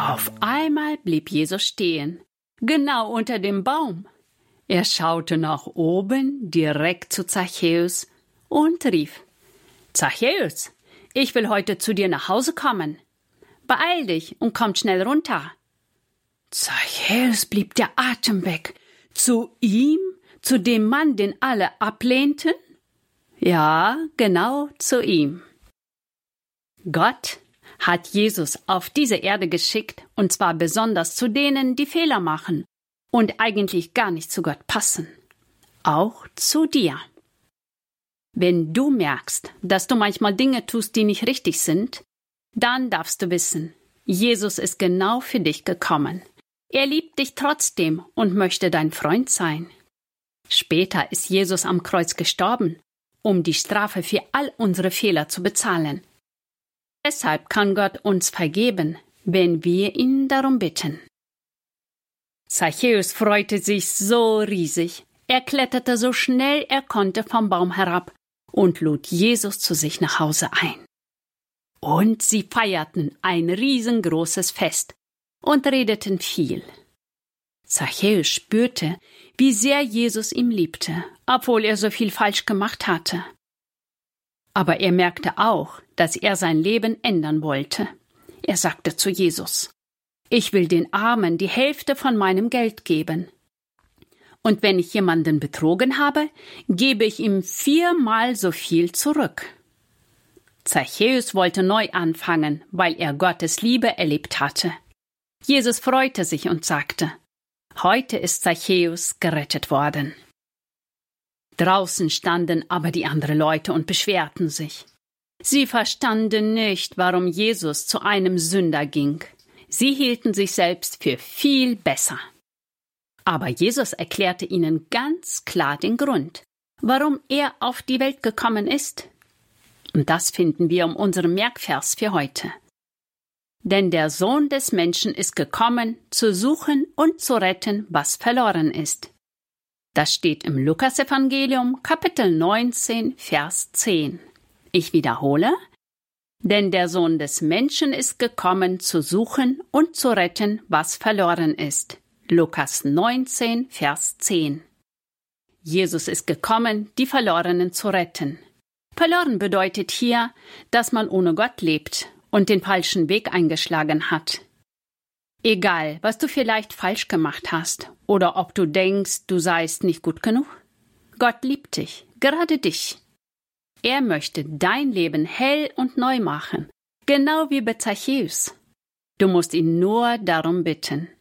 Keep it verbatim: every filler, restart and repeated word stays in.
Auf einmal blieb Jesus stehen, genau unter dem Baum. Er schaute nach oben, direkt zu Zachäus, und rief: »Zachäus, ich will heute zu dir nach Hause kommen. Beeil dich und komm schnell runter.« Zachäus blieb der Atem weg. Zu ihm? Zu dem Mann, den alle ablehnten? Ja, genau zu ihm. Gott hat Jesus auf diese Erde geschickt, und zwar besonders zu denen, die Fehler machen und eigentlich gar nicht zu Gott passen. Auch zu dir. Wenn du merkst, dass du manchmal Dinge tust, die nicht richtig sind, dann darfst du wissen, Jesus ist genau für dich gekommen. Er liebt dich trotzdem und möchte dein Freund sein. Später ist Jesus am Kreuz gestorben, um die Strafe für all unsere Fehler zu bezahlen. Deshalb kann Gott uns vergeben, wenn wir ihn darum bitten. Zachäus freute sich so riesig. Er kletterte so schnell er konnte vom Baum herab und lud Jesus zu sich nach Hause ein. Und sie feierten ein riesengroßes Fest und redeten viel. Zachäus spürte, wie sehr Jesus ihn liebte, obwohl er so viel falsch gemacht hatte. Aber er merkte auch, dass er sein Leben ändern wollte. Er sagte zu Jesus: »Ich will den Armen die Hälfte von meinem Geld geben. Und wenn ich jemanden betrogen habe, gebe ich ihm viermal so viel zurück.« Zachäus wollte neu anfangen, weil er Gottes Liebe erlebt hatte. Jesus freute sich und sagte: »Heute ist Zachäus gerettet worden.« Draußen standen aber die anderen Leute und beschwerten sich. Sie verstanden nicht, warum Jesus zu einem Sünder ging. Sie hielten sich selbst für viel besser. Aber Jesus erklärte ihnen ganz klar den Grund, warum er auf die Welt gekommen ist. Und das finden wir in unserem Merkvers für heute. Denn der Sohn des Menschen ist gekommen, zu suchen und zu retten, was verloren ist. Das steht im Lukasevangelium, Kapitel neunzehn, Vers zehn. Ich wiederhole: Denn der Sohn des Menschen ist gekommen, zu suchen und zu retten, was verloren ist. Lukas neunzehn, Vers zehn. Jesus ist gekommen, die Verlorenen zu retten. Verloren bedeutet hier, dass man ohne Gott lebt und den falschen Weg eingeschlagen hat. Egal, was du vielleicht falsch gemacht hast oder ob du denkst, du seist nicht gut genug, Gott liebt dich, gerade dich. Er möchte dein Leben hell und neu machen, genau wie bei Zachäus. Du musst ihn nur darum bitten.